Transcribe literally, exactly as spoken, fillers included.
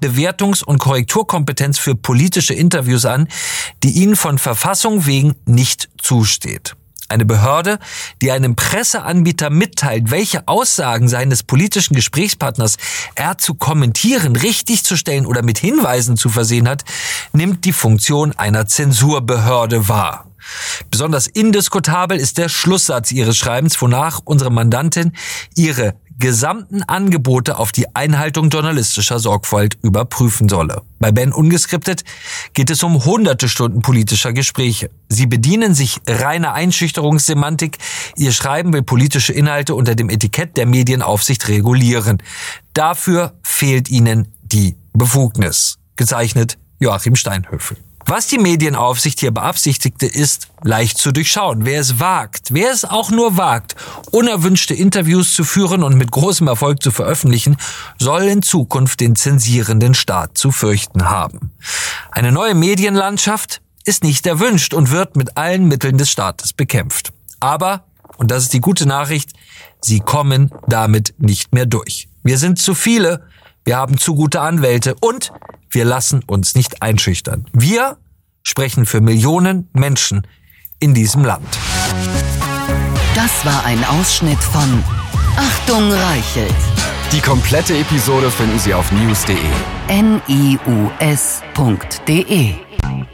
Bewertungs- und Korrekturkompetenz für politische Interviews an, die ihnen von Verfassung wegen nicht zusteht. Eine Behörde, die einem Presseanbieter mitteilt, welche Aussagen seines politischen Gesprächspartners er zu kommentieren, richtig zu stellen oder mit Hinweisen zu versehen hat, nimmt die Funktion einer Zensurbehörde wahr. Besonders indiskutabel ist der Schlusssatz ihres Schreibens, wonach unsere Mandantin ihre gesamten Angebote auf die Einhaltung journalistischer Sorgfalt überprüfen solle. Bei Ben Ungeskriptet geht es um hunderte Stunden politischer Gespräche. Sie bedienen sich reiner Einschüchterungssemantik. Ihr Schreiben will politische Inhalte unter dem Etikett der Medienaufsicht regulieren. Dafür fehlt ihnen die Befugnis. Gezeichnet Joachim Steinhöfel. Was die Medienaufsicht hier beabsichtigte, ist leicht zu durchschauen. Wer es wagt, wer es auch nur wagt, unerwünschte Interviews zu führen und mit großem Erfolg zu veröffentlichen, soll in Zukunft den zensierenden Staat zu fürchten haben. Eine neue Medienlandschaft ist nicht erwünscht und wird mit allen Mitteln des Staates bekämpft. Aber, und das ist die gute Nachricht, sie kommen damit nicht mehr durch. Wir sind zu viele, wir haben zu gute Anwälte und wir lassen uns nicht einschüchtern. Wir sprechen für Millionen Menschen in diesem Land. Das war ein Ausschnitt von Achtung Reichelt. Die komplette Episode finden Sie auf news punkt de. N I U S punkt de